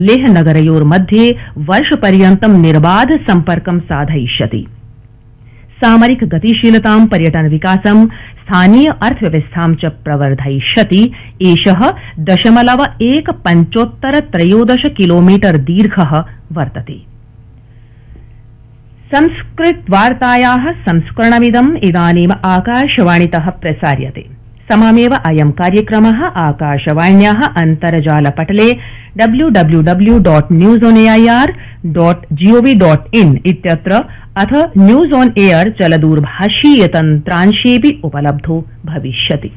लेह नगरयोर्मध्ये वर्षपर्यन्तं निर्बाध सम्पर्कं साधयिष्यति। सामरिक गतिशीलतां, पर्यटन विकासं, स्थानीय अर्थव्यवस्थां च प्रवर्धयिष्यति। एषः 1.175 किलोमीटर दीर्घः वर्तते। संस्कृतवार्तायाः संस्करणमिदम् इदानीम् आकाशवाणीतः प्रसार्यते। सममेव अयं कार्यक्रमः आकाशवाण्याः अन्तर्जालपटले www.newsonair.gov.in इत्यत्र अथ न्यूज़ ऑन एयर चलदूरभाषीय तन्त्रांशेऽपि उपलब्धो भविष्यति।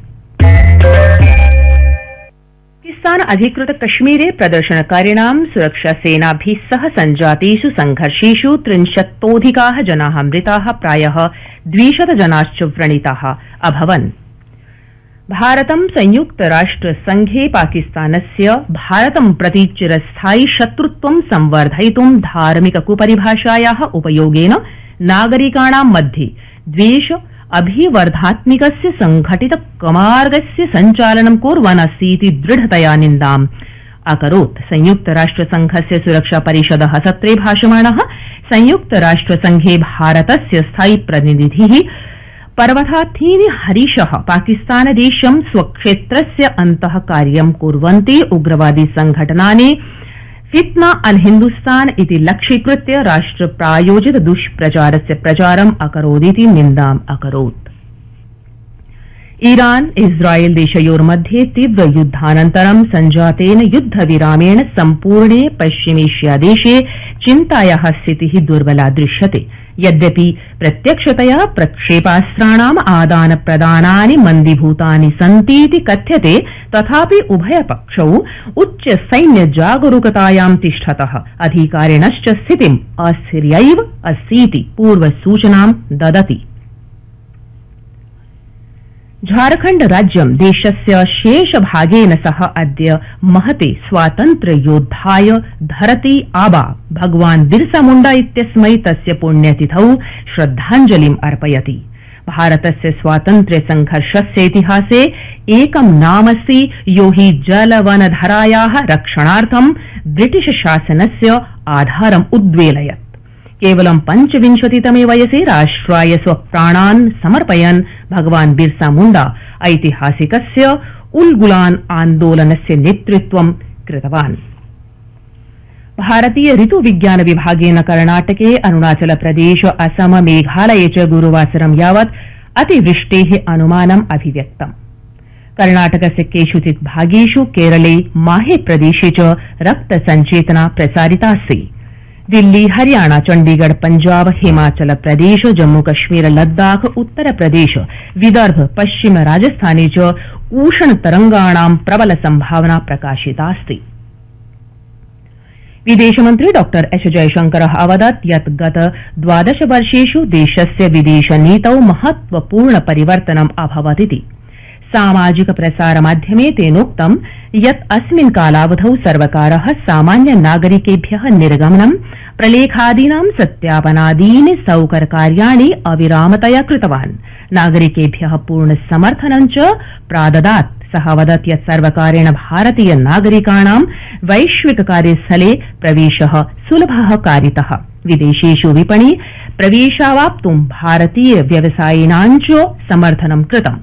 पाकिस्तान अधिकृत कश्मीरे प्रदर्शनकारिणां सुरक्षासेनाभिः सह सञ्जातेषु संघर्षेषु 30तोऽधिकाः जनाः मृताः, प्रायः 200 जनाश्च व्रणिताः अभवन्। भारतं संयुक्तराष्ट्रसंघे पाकिस्तानस्य भारतं प्रति चिरस्थायि शत्रुत्वं संवर्धयितुं धार्मिक कुपरिभाषायाः उपयोगेन नागरिकाणां मध्ये द्वेष अभिवर्धात्मिकस्य संघटित कमार्गस्य सञ्चालनं कुर्वन् अस्तीति दृढतया निन्दाम् अकरोत्। संयुक्तराष्ट्रसंघस्य सुरक्षा परिषदः सत्रे भाषमाणः संयुक्तराष्ट्रसंघे भारतस्य स्थायी प्रतिनिधिः पर्वतार्थीनि हरीशः पाकिस्तानदेशं स्वक्षेत्रस्य अन्तः कार्यं कुर्वन्ति उग्रवादी संघटनानि फितना अल हिन्दुस्तान इति लक्ष्यीकृत्य राष्ट्रप्रायोजित दुष्प्रचारस्य प्रचारम् अकरोदिति निन्दाम् अकरोत्। ईरान इस्राएल देशयोर्मध्ये तीव्र युद्धानन्तरं सञ्जातेन युद्धविरामेण सम्पूर्णे पश्चिमेष्या देशे चिन्तायाः स्थितिः दुर्बला दृश्यते। यद्यपि प्रत्यक्षतया प्रक्षेपास्त्राणाम् आदान प्रदानानि मन्दीभूतानि सन्तीति कथ्यते, तथापि उभयपक्षौ उच्च सैन्य जागरूकतायां तिष्ठतः अधिकारिणश्च स्थितिम् अस्थिर्यैव अस्तीति पूर्वसूचनां ददति। झारखण्ड राज्यं देशस्य शेषभागेन सह अद्य महते स्वातन्त्र्ययोद्धाय धरती आबा भगवान् बिरसा मुण्डा इत्यस्मै तस्य पुण्यतिथौ श्रद्धाञ्जलिम् अर्पयति। भारतस्य स्वातन्त्र्य संघर्षस्य इतिहासे एकं नामस्ति यो हि जलवनधरायाः रक्षणार्थं ब्रिटिश शासनस्य आधारम् उद्वेलयत्। केवलं 25तमे वयसि राष्ट्राय स्वप्राणान् समर्पयन् भगवान् बिरसा मुण्डा ऐतिहासिकस्य उल्गुलान आन्दोलनस्य नेतृत्वं कृतवान्। भारतीय ऋतु विज्ञान विभागेन कर्णाटके, अरुणाचल प्रदेश, असम, मेघालये च गुरुवासरं यावत् अतिवृष्टेः अनुमानम् अभिव्यक्तम्। कर्णाटकस्य केषुचित् भागेषु, केरले, माहे प्रदेशे च रक्तसञ्चेतना प्रसारितास्ति। दिल्ली, हरियाणा, चण्डीगढ़, पंजाब, हिमाचल प्रदेश, जम्मू कश्मीर, लद्दाख, उत्तर प्रदेश, विदर्भ, पश्चिम राजस्थाने च उष्णतरंगाणां प्रबल संभावना प्रकाशितास्ति। विदेशमन्त्री डॉ एस जयशंकरः अवदत् यत् गत 12 वर्षेषु देशस्य विदेशनीतौ महत्वपूर्ण परिवर्तनम् अभवदिति। सामाजिक प्रसारमाध्यमे तेनोक्तं यत् अस्मिन् कालावधौ सर्वकारः सामान्य नागरिकेभ्यः निर्गमनं, प्रलेखादीनां सत्यापनादीनि सौकर्यकार्याणि अविरामतया कृतवान्, नागरिकेभ्यः पूर्ण समर्थनं च प्राददात्। सः वदत् यत् सर्वकारेण भारतीय नागरिकाणां वैश्विक कार्यस्थले प्रवेशः सुलभः कारितः। विदेशेषु विपणि प्रवेशावाप्तुं भारतीय व्यवसायिनां च समर्थनं कृतम्।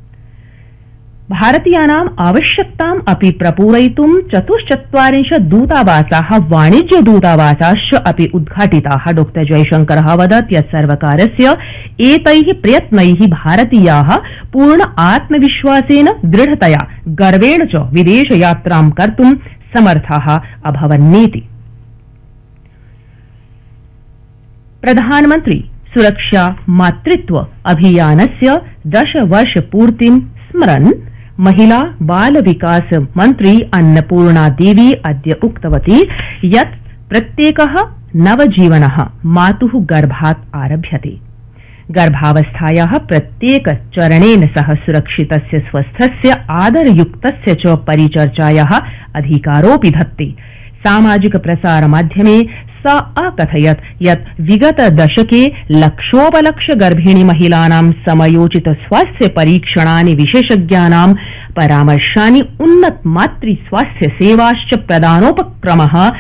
भारतीयानाम् आवश्यकताम् अपि प्रपूरयितुं 44 दूतावासाः, वाणिज्य दूतावासाश्च अपि उद्घाटिताः। डॉ जयशंकरः अवदत् यत् सर्वकारस्य एतैः प्रयत्नैः भारतीयाः पूर्ण आत्मविश्वासेन, दृढतया, गर्वेण च विदेशयात्रां कर्तुं समर्थाः अभवन्नीति। प्रधानमन्त्री सुरक्षा मातृत्व अभियानस्य 10 वर्षपूर्तिं स्मरन् महिला बाल विकास मन्त्री अन्नपूर्णा देवी अद्य उक्तवती यत् प्रत्येकः नवजीवनः मातुः गर्भात् आरभ्यते। गर्भावस्थायाः प्रत्येक चरणेन सह सुरक्षितस्य, स्वस्थस्य, आदरयुक्तस्य च परिचर्चायाः अधिकारोऽपि धत्ते। सामाजिक प्रसार माध्यमे सा अकथयत् यत् विगत दशके लक्षोपलक्ष गर्भिणी महिलानां समयोचित स्वास्थ्य परीक्षणानि विशेषज्ञानां परामर्शानि उन्नत मातृ स्वास्थ्य सेवाश्च प्रदानोपक्रमः